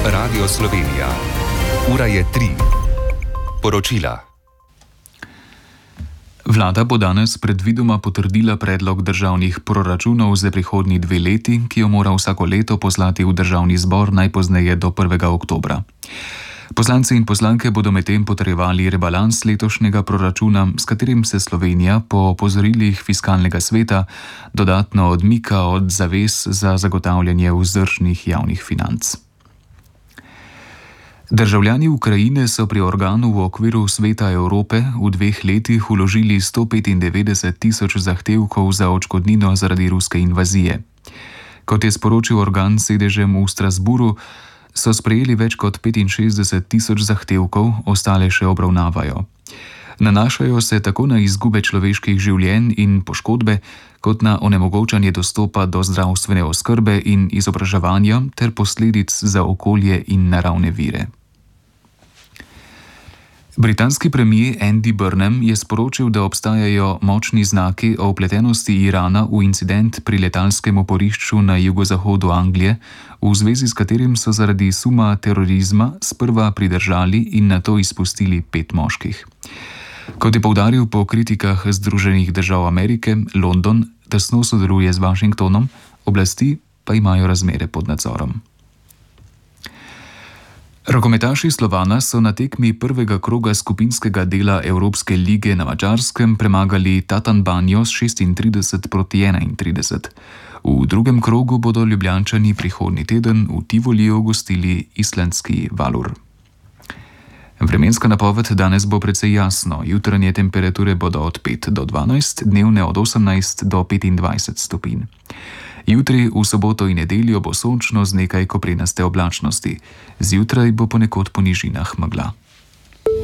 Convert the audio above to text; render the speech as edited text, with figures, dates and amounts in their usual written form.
Radio Slovenija. Ura je 3. Poročila. Vlada bo danes predvidoma potrdila predlog državnih proračunov za prihodnji 2 leti, ki jo mora vsako leto poslati v državni zbor najpozneje do 1. oktobra. Poslanci in poslanke bodo medtem potrjevali rebalans letošnjega proračuna, s katerim se Slovenija po opozorilih fiskalnega sveta dodatno odmika od zavez za zagotavljanje vzdržnih javnih financ. Državljani Ukrajine so pri organu v okviru Sveta Evrope v 2 letih vložili 195.000 zahtevkov za odškodnino zaradi ruske invazije. Kot je sporočil organ s sedežem v Strasbourgu, so sprejeli več kot 65.000 zahtevkov, ostale še obravnavajo. Nanašajo se tako na izgube človeških življenj in poškodbe, kot na onemogočanje dostopa do zdravstvene oskrbe in izobraževanja ter posledic za okolje in naravne vire. Britanski premier Andy Burnham je sporočil, da obstajajo močni znaki o vpletenosti Irana v incident pri letalskem oporišču na jugozahodu Anglije, v zvezi s katerim so zaradi suma terorizma sprva pridržali in nato izpustili 5 moških. Kot je poudaril po kritikah Združenih držav Amerike, London tesno sodeluje z Washingtonom, oblasti pa imajo razmere pod nadzorom. Rokometaši Slovana so na tekmi prvega kroga skupinskega dela Evropske lige na Madžarskem premagali Tatabányos s 36-31. V drugem krogu bodo Ljubljančani prihodnji teden v Tivoliju gostili islandski Valur. Vremenska napoved: danes bo precej jasno, jutranje temperature bodo od 5 do 12, dnevne od 18 do 25 stopinj. Jutri, v soboto in nedeljo bo sončno z nekaj koprenaste oblačnosti. Zjutraj bo ponekod po nižinah megla.